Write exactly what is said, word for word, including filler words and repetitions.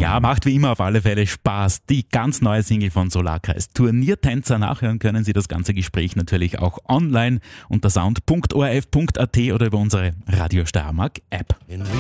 Ja, macht wie immer auf alle Fälle Spaß. Die ganz neue Single von Solarka ist Turniertänzer. Nachhören können Sie das ganze Gespräch natürlich auch online unter sound punkt o r f punkt a t oder über unsere Radio Steiermark App.